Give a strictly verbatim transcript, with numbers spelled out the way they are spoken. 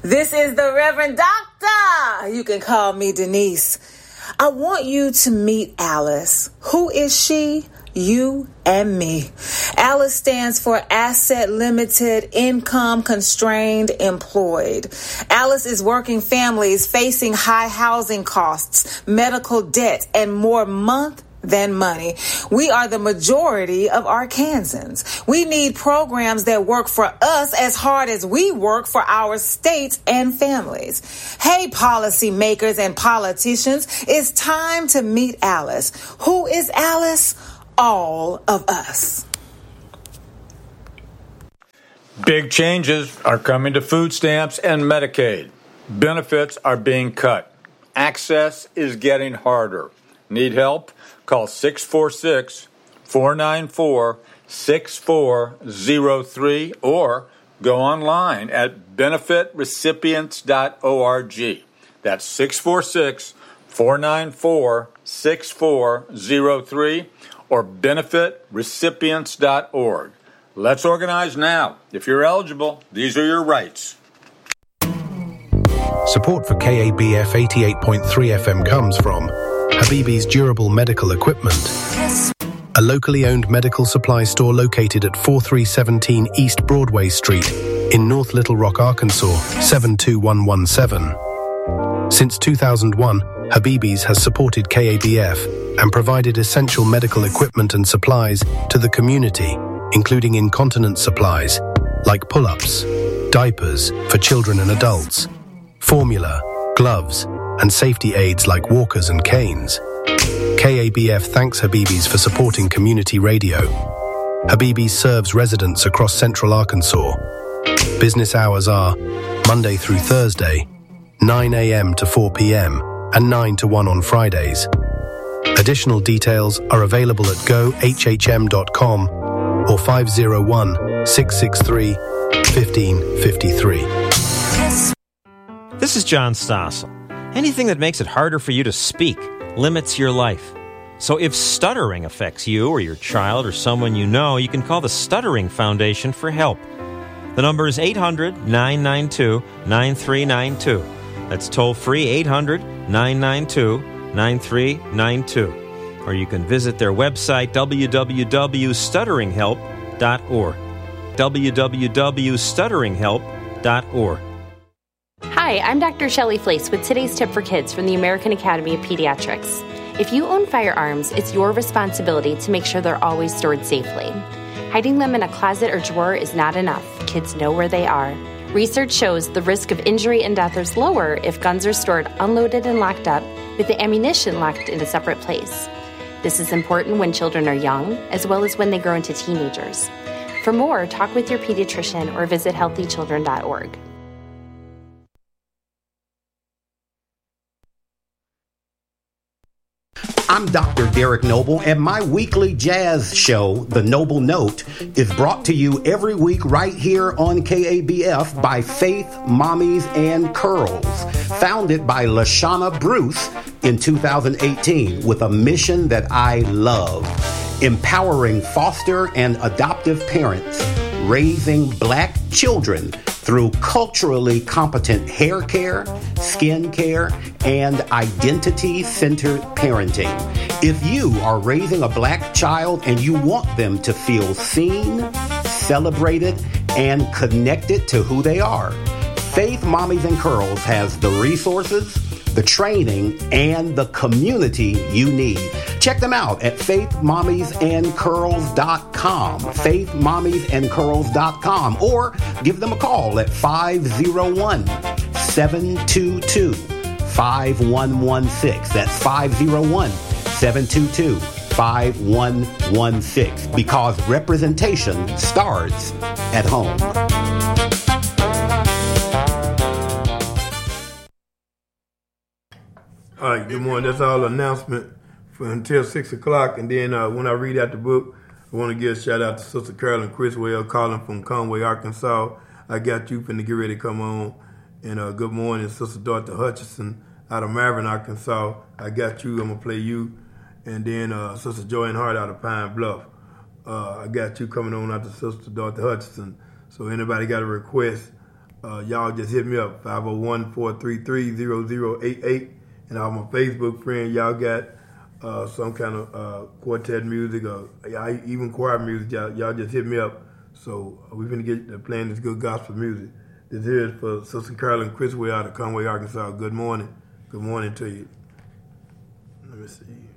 This is the Reverend Doctor. You can call me Denise. I want you to meet Alice. Who is she? You and me. Alice stands for Asset Limited, Income Constrained Employed. Alice is working families facing high housing costs, medical debt, and more month than money. We are the majority of Arkansans. We need programs that work for us as hard as we work for our states and families. Hey, policymakers and politicians, it's time to meet Alice. Who is Alice? All of us. Big changes are coming to food stamps and Medicaid. Benefits are being cut. Access is getting harder. Need help? Call six four six, four nine four, six four zero three or go online at benefit recipients dot org. That's six four six, four nine four, six four zero three or benefit recipients dot org. Let's organize now. If you're eligible, these are your rights. Support for K A B F eighty-eight point three F M comes from Habibi's Durable Medical Equipment, a locally owned medical supply store located at forty-three seventeen East Broadway Street in North Little Rock, Arkansas, seven two one one seven. Since two thousand one, Habibi's has supported K A B F and provided essential medical equipment and supplies to the community, including incontinence supplies like pull-ups, diapers for children and adults, formula, gloves, and safety aids like walkers and canes. K A B F thanks Habibi's for supporting community radio. Habibi's serves residents across central Arkansas. Business hours are Monday through Thursday, nine a.m. to four p.m. and nine to one on Fridays. Additional details are available at go h h m dot com or five oh one, six six three, one five five three. This is John Stossel. Anything that makes it harder for you to speak limits your life. So if stuttering affects you or your child or someone you know, you can call the Stuttering Foundation for help. The number is eight hundred, nine nine two, nine three nine two. That's toll-free eight hundred, nine nine two, nine three nine two. Or you can visit their website, w w w dot stuttering help dot org. w w w dot stuttering help dot org. Hi, I'm Doctor Shelley Flace with today's tip for kids from the American Academy of Pediatrics. If you own firearms, it's your responsibility to make sure they're always stored safely. Hiding them in a closet or drawer is not enough. Kids know where they are. Research shows the risk of injury and death is lower if guns are stored unloaded and locked up, with the ammunition locked in a separate place. This is important when children are young, as well as when they grow into teenagers. For more, talk with your pediatrician or visit healthy children dot org. I'm Doctor Derek Noble, and my weekly jazz show, The Noble Note, is brought to you every week right here on K A B F by Faith Mommies and Curls, founded by LaShawna Bruce in two thousand eighteen with a mission that I love: empowering foster and adoptive parents, raising black children through culturally competent hair care, skin care, and identity-centered parenting. If you are raising a black child and you want them to feel seen, celebrated, and connected to who they are, Faith Mommies and Curls has the resources, the training, and the community you need. Check them out at faith mommies and curls dot com, faith mommies and curls dot com, or give them a call at five oh one, seven two two, five one one six. That's five oh one, seven two two, five one one six, because representation starts at home. All right, good morning. That's all announcement for until six o'clock. And then uh, when I read out the book, I want to give a shout out to Sister Carolyn Criswell calling from Conway, Arkansas. I got you finna get ready to come on. And uh, good morning, Sister Dorothy Hutchinson out of Marvin, Arkansas. I got you. I'm going to play you. And then uh, Sister Joanne Hart out of Pine Bluff. Uh, I got you coming on after Sister Dorothy Hutchinson. So anybody got a request uh, y'all just hit me up, five oh one, four three three, zero zero eight eight. And all my Facebook friends, y'all got uh, some kind of uh, quartet music or even choir music, y'all, y'all just hit me up. So we're going to get playing this good gospel music. This here is for Sister Carolyn Chrisway out of Conway, Arkansas. Good morning. Good morning to you. Let me see.